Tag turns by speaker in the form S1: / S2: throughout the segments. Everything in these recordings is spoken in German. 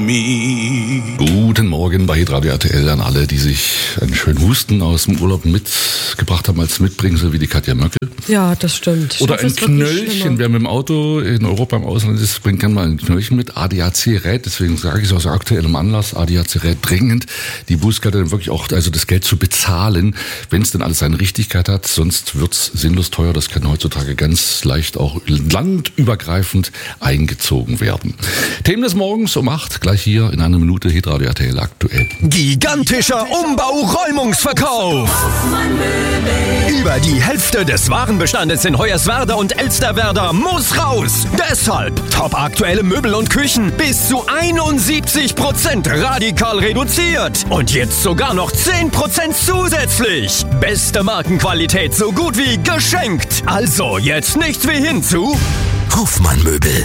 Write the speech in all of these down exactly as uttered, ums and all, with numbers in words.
S1: me.
S2: Guten Morgen bei Radio R T L an alle, die sich einen schönen Husten aus dem Urlaub mitgebracht haben als Mitbringsel, wie die Katja Möckel.
S3: Ja, das stimmt. Ich
S2: Oder
S3: hoffe,
S2: ein
S3: es wird nicht
S2: Knöllchen,
S3: schlimmer.
S2: wer mit dem Auto in Europa im Ausland ist, bringt gerne mal ein Knöllchen mit. A D A C-Rät, deswegen sage ich es aus aktuellem Anlass, A D A C-Rät dringend, die Bußgelder dann wirklich auch, also das Geld zu bezahlen, wenn es denn alles seine Richtigkeit hat, sonst wird's sinnlos teuer, das kann heutzutage ganz leicht auch landübergreifend eingezogen werden. Themen des Morgens um acht, gleich hier in einer Minute, Hitradio R T L aktuell.
S4: Gigantischer Umbau-Räumungsverkauf. Über die Hälfte des Warenbestandes in Hoyerswerda und Elsterwerda muss raus. Deshalb top aktuelle Möbel und Küchen bis zu einundsiebzig Prozent radikal reduziert. Und jetzt sogar noch zehn Prozent zusätzlich. Beste Markenqualität, so gut wie geschenkt. Also jetzt nichts wie hinzu. Hofmann Möbel.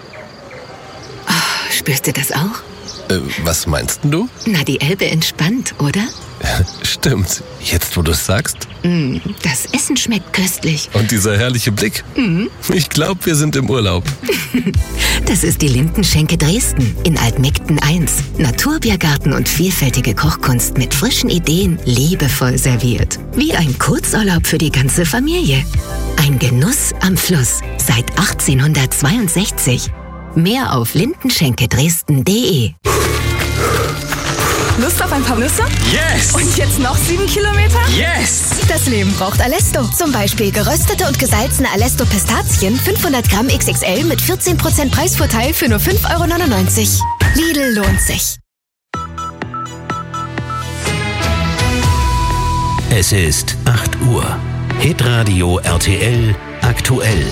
S5: Spürst du das auch?
S6: Äh, was meinst du?
S5: Na, die Elbe entspannt, oder?
S6: Stimmt. Jetzt, wo du es sagst.
S5: Mm, das Essen schmeckt köstlich.
S6: Und dieser herrliche Blick.
S5: Mhm.
S6: Ich glaube, wir sind im Urlaub.
S5: Das ist die Lindenschenke Dresden in Altmegden eins. Naturbiergarten und vielfältige Kochkunst mit frischen Ideen, liebevoll serviert. Wie ein Kurzurlaub für die ganze Familie. Ein Genuss am Fluss seit achtzehnhundertzweiundsechzig. Mehr auf lindenschenke dresden punkt de.
S7: Lust auf ein paar Nüsse?
S4: Yes!
S7: Und jetzt noch sieben Kilometer?
S4: Yes!
S7: Das Leben braucht Alesto. Zum Beispiel geröstete und gesalzene Alesto Pistazien, fünfhundert Gramm X X L mit vierzehn Prozent Preisvorteil für nur fünf Euro neunundneunzig. Lidl lohnt sich.
S8: Es ist acht Uhr. Hitradio R T L aktuell.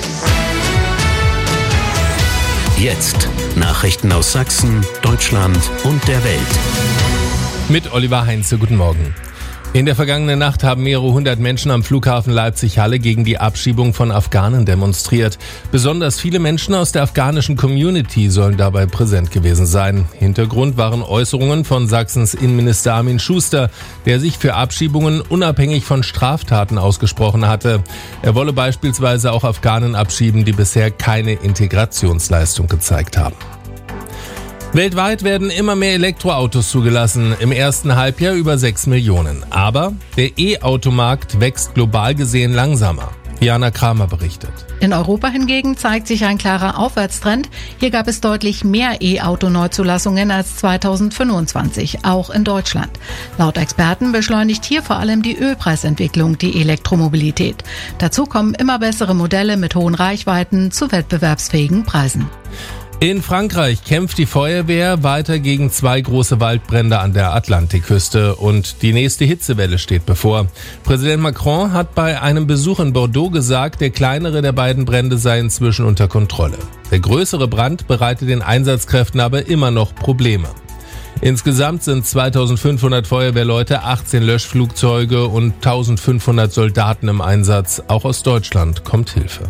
S8: Jetzt Nachrichten aus Sachsen, Deutschland und der Welt.
S9: Mit Oliver Heinze, guten Morgen. In der vergangenen Nacht haben mehrere hundert Menschen am Flughafen Leipzig-Halle gegen die Abschiebung von Afghanen demonstriert. Besonders viele Menschen aus der afghanischen Community sollen dabei präsent gewesen sein. Hintergrund waren Äußerungen von Sachsens Innenminister Armin Schuster, der sich für Abschiebungen unabhängig von Straftaten ausgesprochen hatte. Er wolle beispielsweise auch Afghanen abschieben, die bisher keine Integrationsleistung gezeigt haben. Weltweit werden immer mehr Elektroautos zugelassen, im ersten Halbjahr über sechs Millionen. Aber der E-Automarkt wächst global gesehen langsamer. Jana Kramer berichtet.
S10: In Europa hingegen zeigt sich ein klarer Aufwärtstrend. Hier gab es deutlich mehr E-Auto-Neuzulassungen als zweitausendfünfundzwanzig, auch in Deutschland. Laut Experten beschleunigt hier vor allem die Ölpreisentwicklung die Elektromobilität. Dazu kommen immer bessere Modelle mit hohen Reichweiten zu wettbewerbsfähigen Preisen.
S9: In Frankreich kämpft die Feuerwehr weiter gegen zwei große Waldbrände an der Atlantikküste und die nächste Hitzewelle steht bevor. Präsident Macron hat bei einem Besuch in Bordeaux gesagt, der kleinere der beiden Brände sei inzwischen unter Kontrolle. Der größere Brand bereitet den Einsatzkräften aber immer noch Probleme. Insgesamt sind zweitausendfünfhundert Feuerwehrleute, achtzehn Löschflugzeuge und eintausendfünfhundert Soldaten im Einsatz. Auch aus Deutschland kommt Hilfe.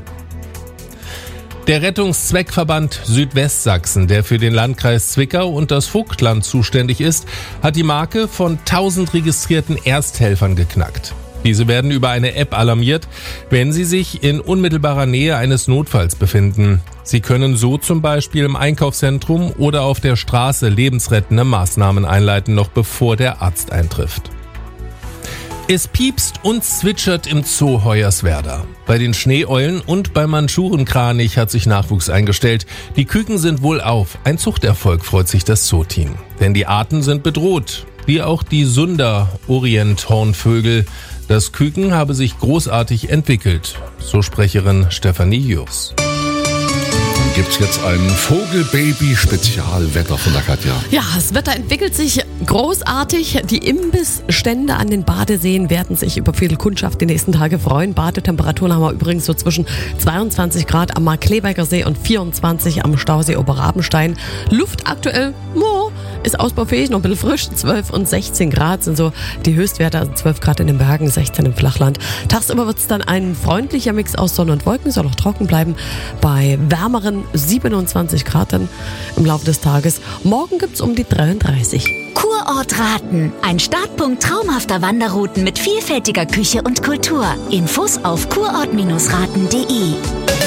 S9: Der Rettungszweckverband Südwestsachsen, der für den Landkreis Zwickau und das Vogtland zuständig ist, hat die Marke von tausend registrierten Ersthelfern geknackt. Diese werden über eine App alarmiert, wenn sie sich in unmittelbarer Nähe eines Notfalls befinden. Sie können so zum Beispiel im Einkaufszentrum oder auf der Straße lebensrettende Maßnahmen einleiten, noch bevor der Arzt eintrifft. Es piepst und zwitschert im Zoo Hoyerswerda. Bei den Schneeeulen und beim Mandschurenkranich hat sich Nachwuchs eingestellt. Die Küken sind wohlauf. Ein Zuchterfolg, freut sich das Zoo-Team. Denn die Arten sind bedroht, wie auch die Sunder-Orient-Hornvögel. Das Küken habe sich großartig entwickelt, so Sprecherin Stefanie Jurs.
S2: Gibt's jetzt ein Vogelbaby-Spezialwetter von der Katja?
S3: Ja, das Wetter entwickelt sich großartig. Die Imbissstände an den Badeseen werden sich über viel Kundschaft die nächsten Tage freuen. Badetemperaturen haben wir übrigens so zwischen zweiundzwanzig Grad am Markkleeberger See und vierundzwanzig am Stausee Oberrabenstein. Luft aktuell, oh, ist ausbaufähig, noch ein bisschen frisch. zwölf und sechzehn Grad sind so die Höchstwerte, also zwölf Grad in den Bergen, sechzehn im Flachland. Tagsüber wird es dann ein freundlicher Mix aus Sonne und Wolken, soll auch trocken bleiben. Bei wärmeren siebenundzwanzig Grad dann im Laufe des Tages. Morgen gibt's um die dreiunddreißig.
S11: Kurort Raten. Ein Startpunkt traumhafter Wanderrouten mit vielfältiger Küche und Kultur. Infos auf kurort Bindestrich raten punkt de.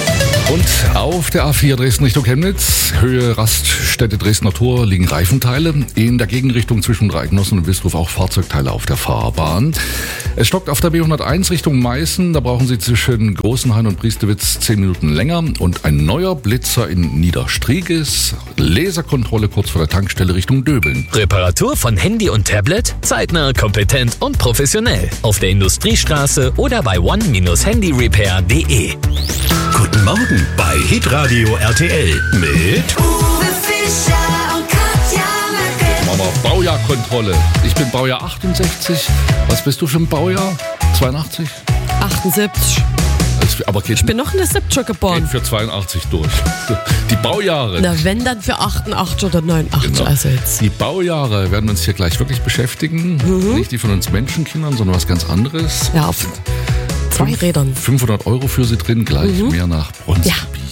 S2: Und auf der A vier Dresden Richtung Chemnitz, Höhe Raststätte Dresdner Tor, liegen Reifenteile. In der Gegenrichtung zwischen Reiknossen und Wistruf auch Fahrzeugteile auf der Fahrbahn. Es stockt auf der B hunderteins Richtung Meißen. Da brauchen Sie zwischen Großenhain und Priestewitz zehn Minuten länger. Und ein neuer Blitzer in Niederstrieges. Laserkontrolle kurz vor der Tankstelle Richtung Döbeln.
S1: Reparatur von Handy und Tablet? Zeitnah, kompetent und professionell. Auf der Industriestraße oder bei one Bindestrich handyrepair punkt de.
S8: Guten Morgen bei Hitradio R T L mit
S12: Uwe Fischer und Katja Merkel.
S2: Machen wir Baujahrkontrolle. Ich bin Baujahr achtundsechzig. Was bist du für ein Baujahr? zweiundachtzig?
S3: achtundsiebzig.
S2: Aber geht,
S3: ich bin noch in der siebziger geboren.
S2: Geht für zweiundachtzig durch. Die Baujahre.
S3: Na, wenn dann für achtundachtzig oder neunundachtzig.
S2: Genau.
S3: Also jetzt.
S2: Die Baujahre werden uns hier gleich wirklich beschäftigen. Mhm. Nicht die von uns Menschenkindern, sondern was ganz anderes.
S3: Ja, auf zwei Rädern.
S2: fünfhundert Euro für sie drin, gleich mhm. mehr nach Bronzebier. Ja.